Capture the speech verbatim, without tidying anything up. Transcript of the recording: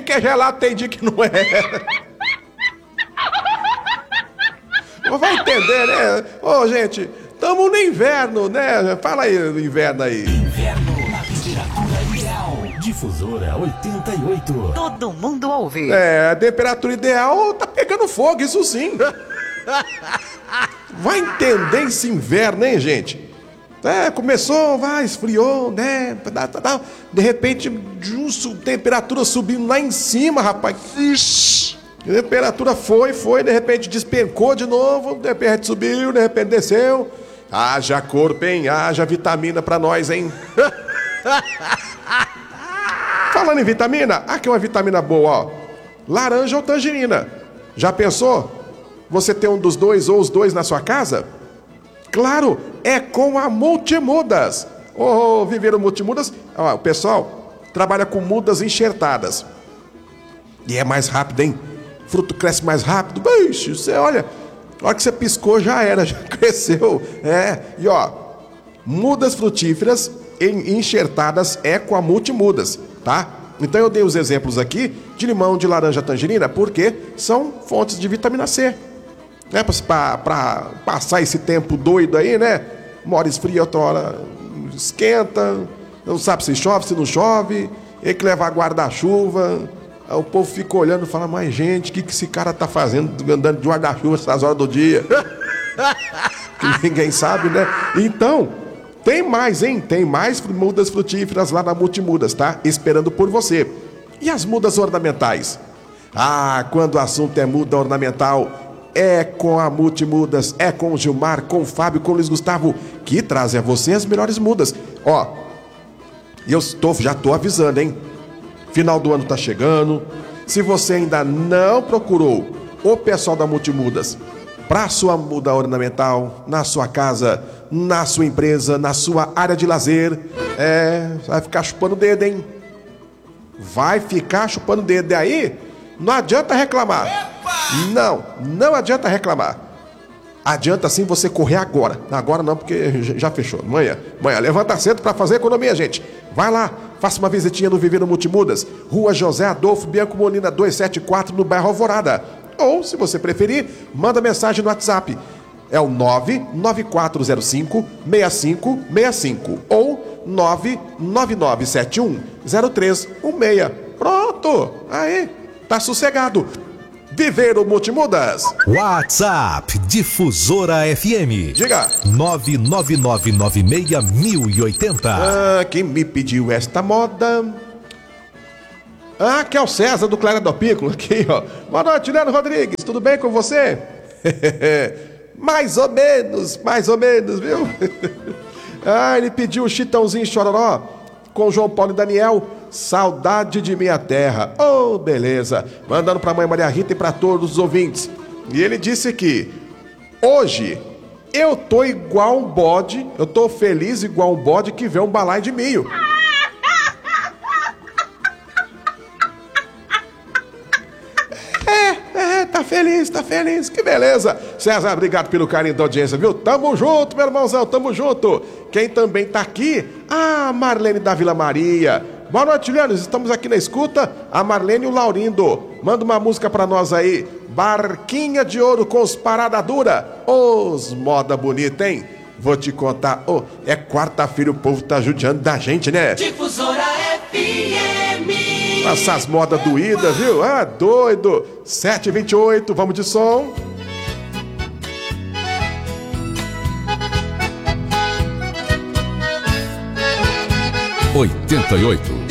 que é gelado, tem dia que não é. Vai entender, né? Ô, gente, tamo no inverno, né? Fala aí do inverno aí. Inverno na temperatura ideal. Difusora oitenta e oito. Todo mundo ouve. É, a temperatura ideal tá pegando fogo, isso sim. Vai entender esse inverno, hein, gente? É, começou, vai, esfriou, né? De repente, justo, temperatura subindo lá em cima, rapaz. Ixi. A temperatura foi, foi, de repente despencou de novo, de repente subiu, de repente desceu. Haja corpo, hein? Haja vitamina pra nós, hein? Falando em vitamina, aqui é uma vitamina boa, ó. Laranja ou tangerina. Já pensou? Você ter um dos dois ou os dois na sua casa? Claro, é com a Multimudas. Ô, oh, Viveiro Multimudas, ó, o pessoal trabalha com mudas enxertadas. E é mais rápido, hein? O fruto cresce mais rápido. Bicho, você olha, a hora que você piscou já era, já cresceu. É, e ó, mudas frutíferas enxertadas é com a Multimudas, tá? Então eu dei os exemplos aqui de limão, de laranja, tangerina, porque são fontes de vitamina C. Né? Pra, pra passar esse tempo doido aí, né? Uma hora esfria, outra hora esquenta, não sabe se chove, se não chove, tem que levar guarda-chuva. Aí o povo fica olhando e fala, mas gente, o que, que esse cara tá fazendo andando de guarda-chuva essas horas do dia? Que ninguém sabe, né? Então, tem mais, hein? Tem mais mudas frutíferas lá na Multimudas, tá? Esperando por você. E as mudas ornamentais? Ah, quando o assunto é muda ornamental, é com a Multimudas, é com o Gilmar, com o Fábio, com o Luiz Gustavo, que trazem a você as melhores mudas. Ó, e eu tô, já tô avisando, hein? Final do ano tá chegando. Se você ainda não procurou o pessoal da Multimudas para sua muda ornamental, na sua casa, na sua empresa, na sua área de lazer, é, vai ficar chupando o dedo, hein? Vai ficar chupando o dedo. E aí, não adianta reclamar. Epa! Não, não adianta reclamar. Adianta sim você correr agora. Agora não, porque já fechou. Amanhã, amanhã. Levanta cedo para fazer economia, gente. Vai lá, faça uma visitinha no Viveiro Multimudas, Rua José Adolfo Bianco Molina dois sete quatro, no bairro Alvorada. Ou, se você preferir, manda mensagem no WhatsApp. É o nove nove quatro zero cinco seis cinco seis cinco ou nove nove nove sete um zero três um seis. Pronto! Aí, tá sossegado. Viveiro Multimudas. WhatsApp Difusora F M. Diga. nove nove nove nove seis mil e oitenta. Ah, quem me pediu esta moda? Ah, que é o César do Clara do Piccolo. Aqui, ó. Boa noite, Leandro Rodrigues. Tudo bem com você? Mais ou menos, mais ou menos, viu? Ah, ele pediu o Chitãozinho Chororó com João Paulo e Daniel. Saudade de minha terra. Oh, beleza. Mandando pra mãe Maria Rita e pra todos os ouvintes. E ele disse que hoje eu tô igual um bode, eu tô feliz igual um bode que vê um balaio de milho. É, é, tá feliz, tá feliz, que beleza. César, obrigado pelo carinho da audiência, viu? Tamo junto, meu irmãozão, tamo junto. Quem também tá aqui? A Marlene da Vila Maria. Boa noite, Julianos. Estamos aqui na escuta. A Marlene e o Laurindo. Manda uma música pra nós aí. Barquinha de Ouro com os Parada Dura. Os moda bonita, hein? Vou te contar. Oh, é quarta-feira, o povo tá judiando da gente, né? Difusora F M. Essas modas doídas, viu? Ah, doido. sete e vinte e oito, vamos de som. oitenta e oito.